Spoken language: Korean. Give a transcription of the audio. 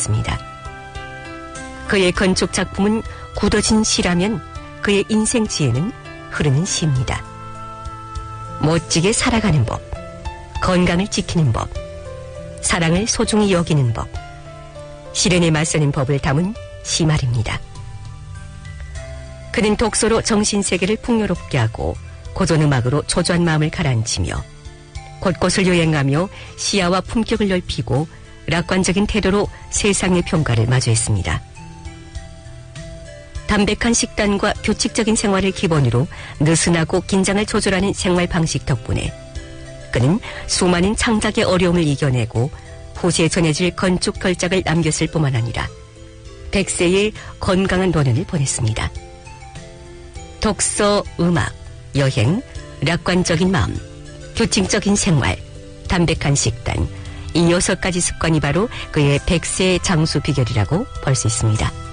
있습니다. 그의 건축 작품은 굳어진 시라면 그의 인생지혜는 흐르는 시입니다. 멋지게 살아가는 법, 건강을 지키는 법, 사랑을 소중히 여기는 법, 시련에 맞서는 법을 담은 시 말입니다. 그는 독서로 정신세계를 풍요롭게 하고 고전음악으로 초조한 마음을 가라앉히며 곳곳을 여행하며 시야와 품격을 넓히고 낙관적인 태도로 세상의 평가를 마주했습니다. 담백한 식단과 규칙적인 생활을 기본으로 느슨하고 긴장을 조절하는 생활 방식 덕분에 그는 수많은 창작의 어려움을 이겨내고 후세에 전해질 건축 걸작을 남겼을 뿐만 아니라 100세의 건강한 노년을 보냈습니다. 독서, 음악, 여행, 낙관적인 마음, 규칙적인 생활, 담백한 식단, 이 6가지 습관이 바로 그의 100세의 장수 비결이라고 볼 수 있습니다.